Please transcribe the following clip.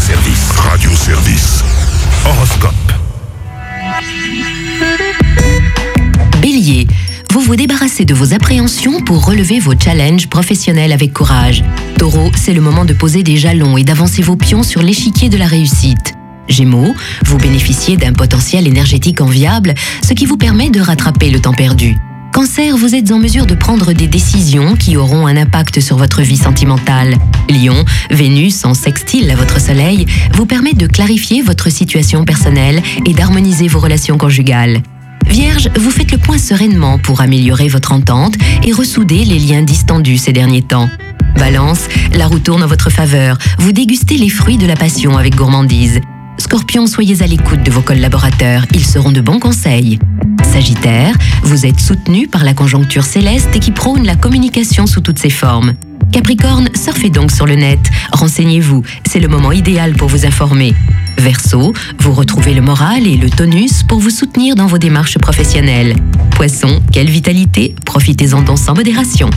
Radio Service. Horoscope. Bélier, vous vous débarrassez de vos appréhensions pour relever vos challenges professionnels avec courage. Taureau, c'est le moment de poser des jalons et d'avancer vos pions sur l'échiquier de la réussite. Gémeaux, vous bénéficiez d'un potentiel énergétique enviable, ce qui vous permet de rattraper le temps perdu. Cancer, vous êtes en mesure de prendre des décisions qui auront un impact sur votre vie sentimentale. Lion, Vénus en sextile à votre soleil vous permet de clarifier votre situation personnelle et d'harmoniser vos relations conjugales. Vierge, vous faites le point sereinement pour améliorer votre entente et ressouder les liens distendus ces derniers temps. Balance, la roue tourne en votre faveur, vous dégustez les fruits de la passion avec gourmandise. Scorpion, soyez à l'écoute de vos collaborateurs, ils seront de bons conseils. Sagittaire, vous êtes soutenu par la conjoncture céleste qui prône la communication sous toutes ses formes. Capricorne, surfez donc sur le net, renseignez-vous, c'est le moment idéal pour vous informer. Verseau, vous retrouvez le moral et le tonus pour vous soutenir dans vos démarches professionnelles. Poisson, quelle vitalité, profitez-en donc sans modération.